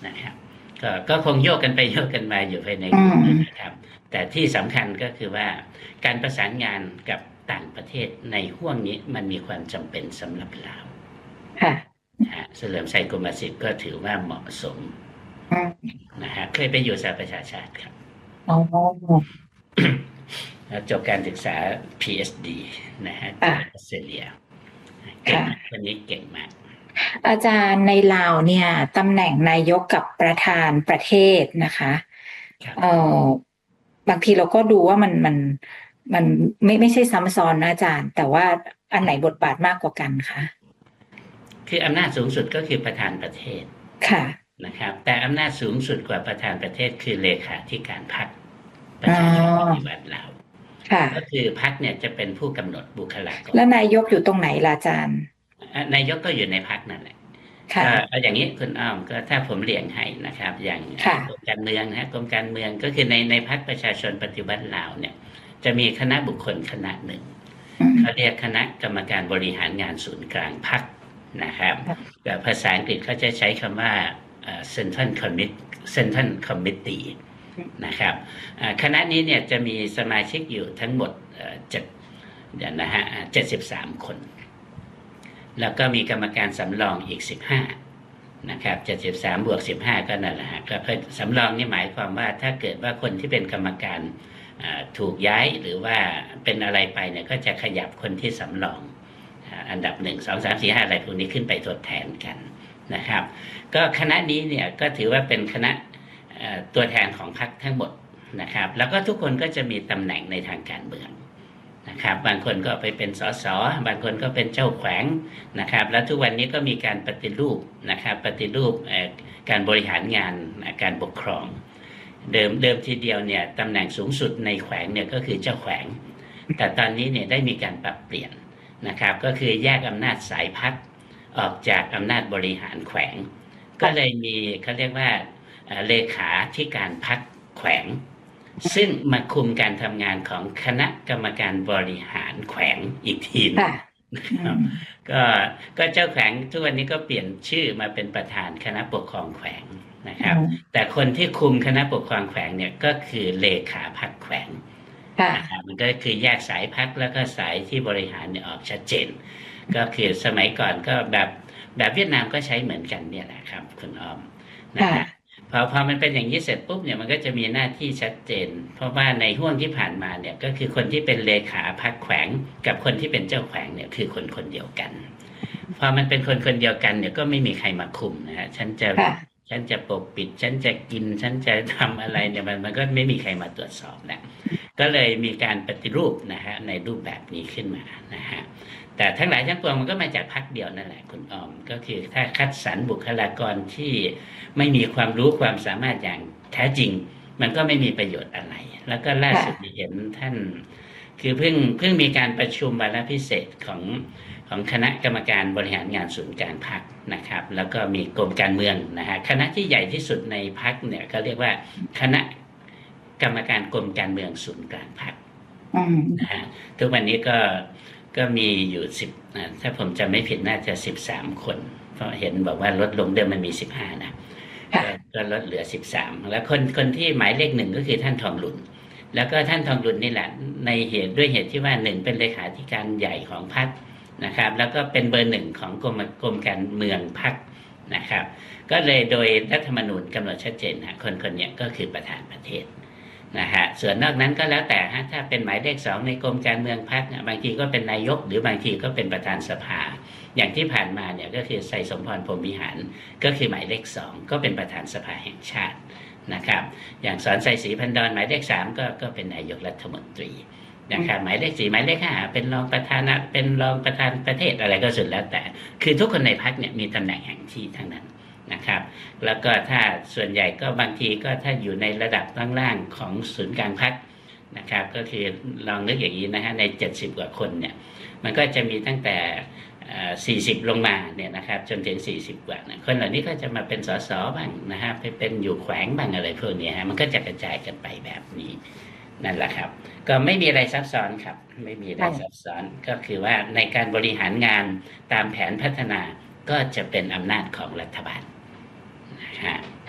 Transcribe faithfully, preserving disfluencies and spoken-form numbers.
นะครับก็ก็คงโยกกันไปโยกกันมาอยู่ภายในกลุ่มนะครับแต่ที่สำคัญก็คือว่าการประสานงานกับต่างประเทศในห่วงนี้มันมีความจำเป็นสำหรับเราค่ะเฉลิมชัยกรมศิษย์ก็ถือว่าเหมาะสมนะฮะเคยไปอยู่สหประชาชาติครับอ๋อจบการศึกษา พี เอช ดี นะฮะจากออสเตรเลียเก่งคนนี้เก่งมากอาจารย์ในลาวเนี่ยตำแหน่งนายกกับประธานประเทศนะคะเอ่อบางทีเราก็ดูว่ามันมันมันไม่ไม่ใช่ซ้ำซ้อนนะอาจารย์แต่ว่าอันไหนบทบาทมากกว่ากันคะคืออำนาจสูงสุดก็คือประธานประเทศค่ะนะครับแต่อำนาจสูงสุดกว่าประธานประเทศคือเลขาธิการพรรคประชาชนปฏิวัติลาวก็คือพรรคเนี่ยจะเป็นผู้กำหนดบุคลากรแล้วนายกอยู่ตรงไหนล่ะอาจารย์นายกก็อยู่ในพรรคนั่นแหละก็อย่างนี้คุณอ้อมก็ถ้าผมเรียงให้นะครับอย่างกรมการเมืองนะกรมการเมืองก็คือในในพรรคประชาชนปฏิวัติลาวเนี่ยจะมีคณะบุคคลคณะหนึ่งเขาเรียกคณะกรรมการบริหารงานศูนย์กลางพรรคนะครับแต่ภาษาอังกฤษเขาจะใช้คำว่า Central Committee Central Committee นะครับคณะนี้เนี่ยจะมีสมาชิกอยู่ทั้งหมดเจ็ดเดี๋ยวนะฮะเจ็ดสิบสามคนแล้วก็มีกรรมการสำรองอีกสิบห้านะครับเจ็ดสิบสามบวกสิบห้าก็นั่นแหละฮะก็สำรองนี่หมายความว่าถ้าเกิดว่าคนที่เป็นกรรมการถูกย้ายหรือว่าเป็นอะไรไปเนี่ยก็จะขยับคนที่สำรองอันดับหนึ่งสองสามสี่ห้าอะไรพวกนี้ขึ้นไปทดแทนกันนะครับก็คณะนี้เนี่ยก็ถือว่าเป็นคณะตัวแทนของพรรคทั้งหมดนะครับแล้วก็ทุกคนก็จะมีตำแหน่งในทางการเมืองนะครับบางคนก็ไปเป็นสสบางคนก็เป็นเจ้าแขวงนะครับแล้วทุกวันนี้ก็มีการปฏิรูปนะครับปฏิรูปการบริหารงานการปกครองเดิมเดิมทีเดียวเนี่ยตำแหน่งสูงสุดในแขวงเนี่ยก็คือเจ้าแขวงแต่ตอนนี้เนี่ยได้มีการปรับเปลี่ยนนะครับก็คือแยกอำนาจสายพรรคออกจากอำนาจบริหารแขวงก็เลยมีเขาเรียกว่าเลขาธิการพรรคแขวงซึ่งมาคุมการทำงานของคณะกรรมการบริหารแขวงอีกทีนึงก็ก็เจ้าแขวงทุกวันนี้ก็เปลี่ยนชื่อมาเป็นประธานคณะปกครองแขวงนะครับแต่คนที่คุมคณะปกครองแขวงเนี่ยก็คือเลขาพรรคแขวงนะครับมันก็คือแยกสายพรรคแล้วก็สายที่บริหารเนี่ยออกชัดเจนก็คือสมัยก่อนก็แบบแบบเวียดนามก็ใช้เหมือนกันเนี่ยแหละครับคุณอ้อมนะครับพอพอมันเป็นอย่างนี้เสร็จปุ๊บเนี่ยมันก็จะมีหน้าที่ชัดเจนเพราะว่าในห่วงที่ผ่านมาเนี่ยก็คือคนที่เป็นเลขาพรรคแขวงกับคนที่เป็นเจ้าแขวงเนี่ยคือคนคนเดียวกันพอมันเป็นคนคนเดียวกันเนี่ยก็ไม่มีใครมาคุมนะฮะฉันจะฉันจะปกปิดฉันจะกินฉันจะทำอะไรเนี่ยมันมันก็ไม่มีใครมาตรวจสอบนะก็เลยมีการปฏิรูปนะฮะในรูปแบบนี้ขึ้นมานะฮะแต่ทั้งหลายทั้งปวงมันก็มาจากพรรคเดียวนั่นแหละคุณออมก็คือถ้าคัดสรรบุคลากรที่ไม่มีความรู้ความสามารถอย่างแท้จริงมันก็ไม่มีประโยชน์อะไรแล้วก็ล่าสุดเห็นท่านคือเพิ่งเพิ่งมีการประชุมวาระพิเศษของของคณะกรรมการบริหารงานศูนย์กลางพรรคนะครับแล้วก็มีกรมการเมืองนะฮะคณะที่ใหญ่ที่สุดในพรรคเนี่ยเขาเรียกว่าคณะกรรมการกรมการเมืองศูนย์กลางพรรคนะฮะทุกวันนี้ก็ก็มีอยู่สิบถ้าผมจำไม่ผิดน่าจะสิบสามคนเพราะเห็นบอกว่าลดลงเดิมมันมีสิบห้านะก็ลดเหลือสิบสามแล้วคนคนที่หมายเลขหนึ่งก็คือท่านทองหลุนแล้วก็ท่านทองหลุนนี่แหละในเหตุด้วยเหตุที่ว่าหนึ่งเป็นเลขาธิการใหญ่ของพรรคนะครับแล้วก็เป็นเบอร์หนึ่งของกรมกรมการเมืองพรรคนะครับก็เลยโดยรัฐธรรมนูญกำหนดชัดเจนนะคนคนนี้ก็คือประธานประเทศนะฮะส่วนนอกนั้นก็แล้วแต่ฮะถ้าเป็นหมายเลขสองในกรมการเมืองพรรคบางทีก็เป็นนายกหรือบางทีก็เป็นประธานสภาอย่างที่ผ่านมาเนี่ยก็คือไสสมพรพรหมวิหารก็คือหมายเลขสองก็เป็นประธานสภาแห่งชาตินะครับอย่างสอนไสศรีพันดรหมายเลขสามก็ก็เป็นนายกรัฐมนตรีนะครับหมายเลขสี่หมายเลขห้าเป็นรองประธานเป็นรองประธานประเทศอะไรก็สุดแล้วแต่คือทุกคนในพรรคเนี่ยมีตำแหน่งแห่งที่ทั้งนั้นนะครับแล้วก็ถ้าส่วนใหญ่ก็บางทีก็ถ้าอยู่ในระดับล่างๆของศูนย์กลางพรรคนะครับก็คือลองนึกอย่างนี้นะฮะในเจ็ดสิบกว่าคนเนี่ยมันก็จะมีตั้งแต่สี่สิบลงมาเนี่ยนะครับจนถึงสี่สิบกว่านะคนเหล่านี้ก็จะมาเป็นสสบ้างนะฮะไปเป็นอยู่แขวงบ้างอะไรพวกนี้ฮะมันก็จะกระจายกันไปแบบนี้นั่นแหละครับก็ไม่มีอะไรซับซ้อนครับไม่มีอะไรซับซ้อนก็คือว่าในการบริหารงานตามแผนพัฒนาก็จะเป็นอำนาจของรัฐบาลนะฮะ